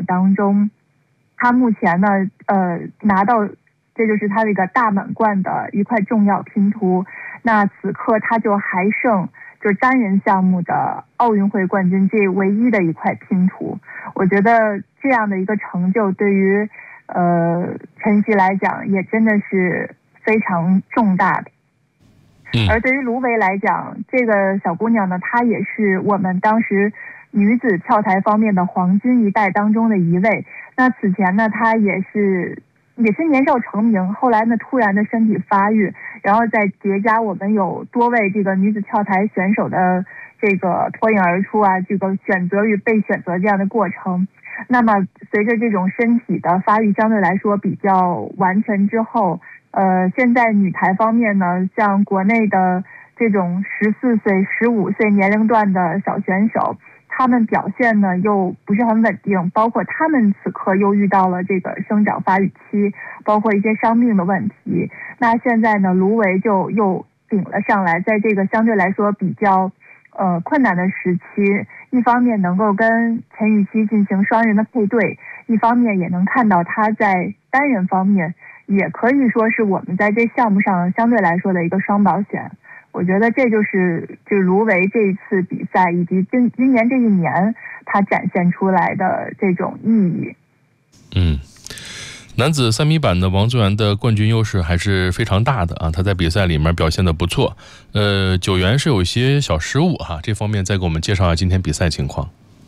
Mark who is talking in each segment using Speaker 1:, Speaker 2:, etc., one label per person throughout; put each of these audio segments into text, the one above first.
Speaker 1: 当中，他目前呢拿到这就是他这个大满贯的一块重要拼图。那此刻他就还剩就是单人项目的奥运会冠军这唯一的一块拼图。我觉得这样的一个成就对于陈曦来讲也真的是非常重大的。而对于卢维来讲，这个小姑娘呢，她也是我们当时女子跳台方面的黄金一代当中的一位。那此前呢，她也是年少成名，后来呢突然的身体发育，然后再叠加我们有多位这个女子跳台选手的这个脱颖而出啊，这个选择与被选择这样的过程。那么随着这种身体的发育相对来说比较完全之后，现在女台方面呢，像国内的这种14岁、15岁年龄段的小选手，他们表现呢又不是很稳定，包括他们此刻又遇到了这个生长发育期，包括一些伤病的问题。那现在呢，卢维就又顶了上来，在这个相对来说比较困难的时期，一方面能够跟陈芋汐进行双人的配对，一方面也能看到他在单人方面也可以说是我们在这项目上相对来说的一个双保险。我觉得这就是卢维这一次比赛以及今年这一年他展现出来的这种意义。
Speaker 2: 男子3米板的王宗源的冠军优势还是非常大的啊，他在比赛里面表现得不错。九元是有一些小失误哈，这方面再给我们介绍一下今天比赛情况。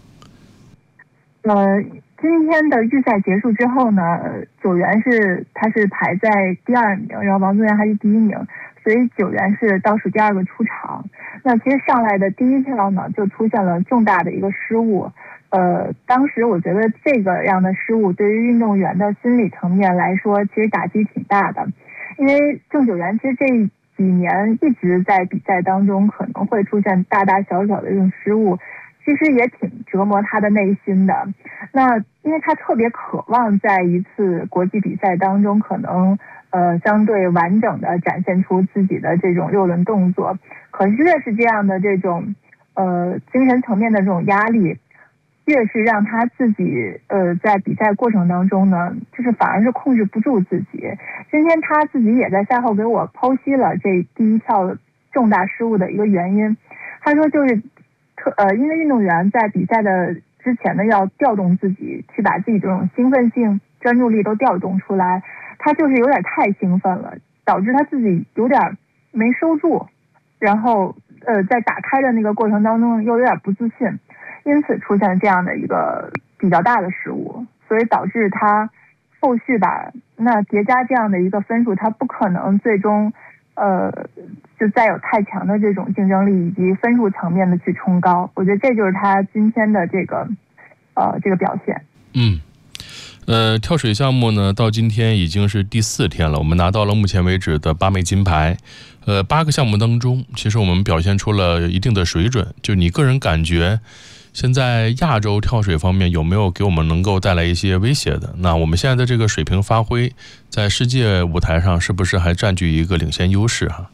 Speaker 1: 今天的预赛结束之后呢，九元他是排在第2名，然后王宗源还是第1名，所以九元是倒数第2个出场。那其实上来的第一跳呢，就出现了重大的一个失误。当时我觉得这个样的失误对于运动员的心理层面来说，其实打击挺大的。因为郑九元其实这几年一直在比赛当中可能会出现大大小小的这种失误，其实也挺折磨他的内心的。那因为他特别渴望在一次国际比赛当中可能相对完整的展现出自己的这种6轮动作，可是越是这样的这种精神层面的这种压力，越是让他自己在比赛过程当中呢，就是反而是控制不住自己。今天他自己也在赛后给我剖析了这第一跳重大失误的一个原因。他说就是因为运动员在比赛的之前呢，要调动自己，去把自己这种兴奋性、专注力都调动出来。他就是有点太兴奋了，导致他自己有点没收住，然后在打开的那个过程当中又有点不自信，因此出现这样的一个比较大的失误，所以导致他后续那叠加这样的一个分数，他不可能最终就再有太强的这种竞争力以及分数层面的去冲高。我觉得这就是他今天的这个表现。
Speaker 2: 跳水项目呢，到今天已经是第4天了，我们拿到了目前为止的8枚金牌。8个项目当中，其实我们表现出了一定的水准。就你个人感觉，现在亚洲跳水方面有没有给我们能够带来一些威胁的？那我们现在的这个水平发挥，在世界舞台上是不是还占据一个领先优势哈？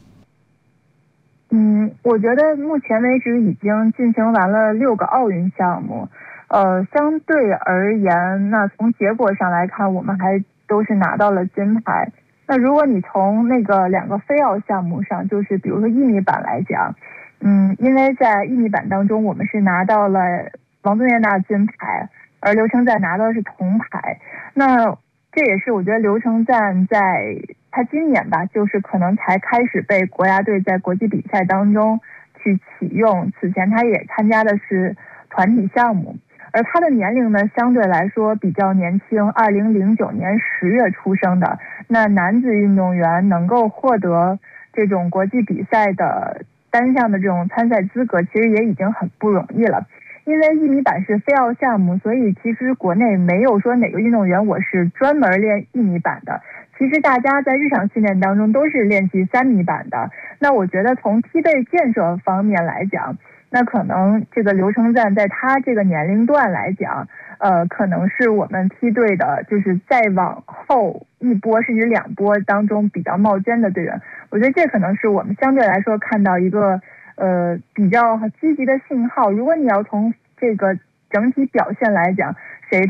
Speaker 1: 我觉得目前为止已经进行完了6个奥运项目。相对而言，那从结果上来看，我们还都是拿到了金牌。那如果你从那个2个非奥项目上，就是比如说1米板来讲，因为在1米板当中，我们是拿到了王宗源拿金牌，而刘成赞拿到的是铜牌。那这也是我觉得刘成赞在他今年就是可能才开始被国家队在国际比赛当中去启用，此前他也参加的是团体项目。而他的年龄呢，相对来说比较年轻，2009年10月出生的。那男子运动员能够获得这种国际比赛的单项的这种参赛资格，其实也已经很不容易了。因为1米板是非奥项目，所以其实国内没有说哪个运动员我是专门练1米板的。其实大家在日常训练当中都是练习3米板的。那我觉得从梯队建设方面来讲，那可能这个刘成赞在他这个年龄段来讲，可能是我们梯队的就是再往后1波甚至2波当中比较冒尖的队员。我觉得这可能是我们相对来说看到一个比较积极的信号。如果你要从这个整体表现来讲，谁